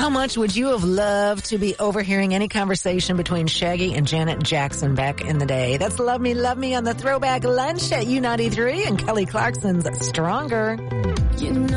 How much would you have loved to be overhearing any conversation between Shaggy and Janet Jackson back in the day? That's Love Me on the Throwback Lunch at U93 and Kelly Clarkson's Stronger. You know